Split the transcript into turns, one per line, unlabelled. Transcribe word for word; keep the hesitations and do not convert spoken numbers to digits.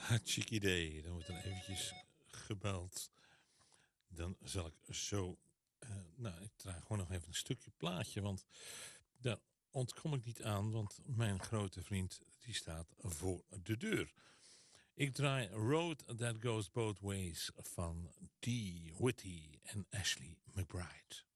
Hartstikke idee. Dan wordt er eventjes gebeld. Dan zal ik zo... Uh, nou, ik draai gewoon nog even een stukje plaatje. Want daar ontkom ik niet aan. Want mijn grote vriend die staat voor de deur. Ik draai Road That Goes Both Ways van Dee Whitty en Ashley McBryde.